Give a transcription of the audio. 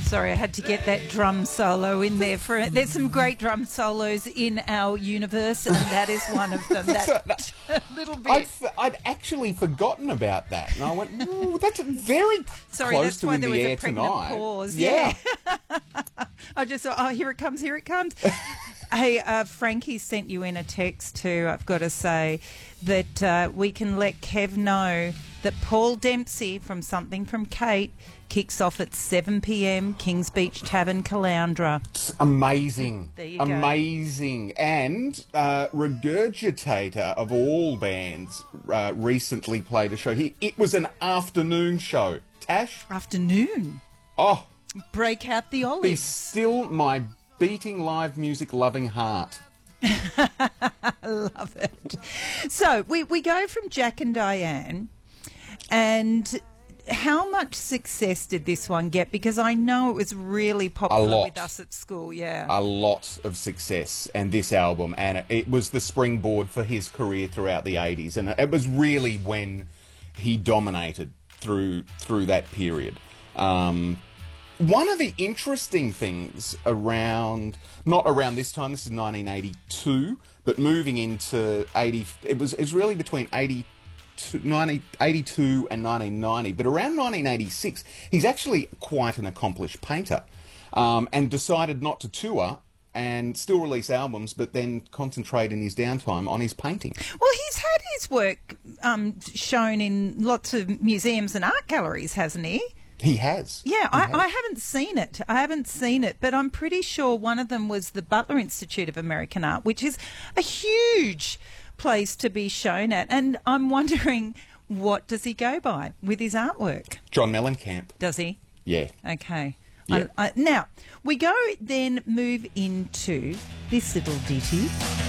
Sorry, I had to get that drum solo in there. There's some great drum solos in our universe, and that is one of them. That little bit. I'd actually forgotten about that, and I went, "Ooh, that's very close to In the Air Tonight." Pause. Yeah. I just thought, oh, here it comes, here it comes. Hey, Frankie sent you in a text too, I've got to say, that we can let Kev know that Paul Dempsey from Something from Kate kicks off at 7 p.m, Kings Beach Tavern, Caloundra. It's amazing. There you amazing. go. And Regurgitator, of all bands, recently played a show here. It was an afternoon show. Tash? Afternoon. Oh. Break out the Be olives. still my beating live music loving heart. I love it. So we go from Jack and Diane, and how much success did this one get? Because I know it was really popular with us at school. Yeah, a lot of success, and this album, and it was the springboard for his career throughout the 80s, and it was really when he dominated through that period. One of the interesting things around, not around this time, this is 1982, but moving into 80, it was really between 82 and 1990, but around 1986, he's actually quite an accomplished painter, and decided not to tour and still release albums, but then concentrate in his downtime on his painting. Well, he's had his work shown in lots of museums and art galleries, hasn't he? He has. Yeah, I haven't seen it. But I'm pretty sure one of them was the Butler Institute of American Art, which is a huge place to be shown at. And I'm wondering, what does he go by with his artwork? John Mellencamp. Does he? Yeah. Okay. Yeah. Now, we move into this little ditty.